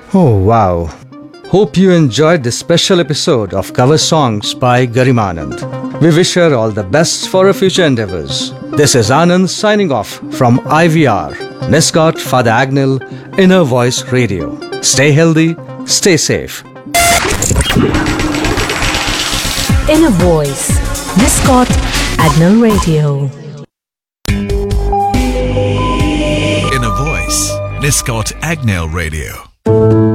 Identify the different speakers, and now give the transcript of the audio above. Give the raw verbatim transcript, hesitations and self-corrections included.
Speaker 1: Oh, wow. Hope you enjoyed this special episode of Cover Songs by Garimanand. We wish her all the best for her future endeavors. This is Anand signing off from I V R, Niscot Father Agnel, Inner Voice Radio. Stay healthy, stay safe.
Speaker 2: Inner Voice, Niscot Agnel Radio.
Speaker 3: Inner Voice, Niscot Agnel Radio.